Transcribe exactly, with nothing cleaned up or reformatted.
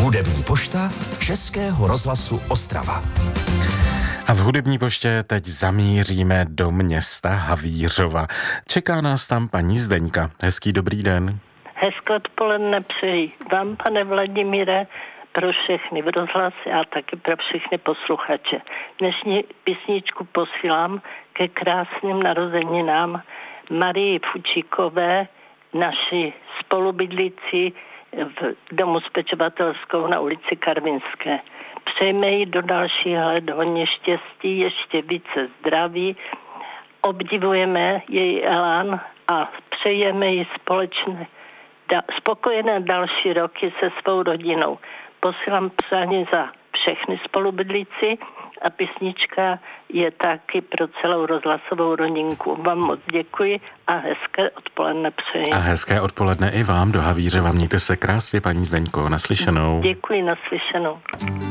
Hudební pošta Českého rozhlasu Ostrava. A v hudební poště teď zamíříme do města Havířova. Čeká nás tam paní Zdeňka. Hezký dobrý den. Hezké odpoledne přeji vám, pane Vladimíre, pro všechny v rozhlase a taky pro všechny posluchače. Dnešní písničku posílám ke krásným narozeninám Marii Fučíkové, naší spolubydlící v domu s pečovatelskou na ulici Karvinské. Přejeme jí do dalšího let hodně štěstí, ještě více zdraví. Obdivujeme její elán a přejeme jí společné, da, spokojené další roky se svou rodinou. Posílám přání za všechny spolubydlící a písnička je taky pro celou rozhlasovou rodinku. Vám moc děkuji a hezké odpoledne přeji. A hezké odpoledne i vám do Havířova. Mějte se krásně, paní Zdeňko. Naslyšenou. Děkuji, naslyšenou.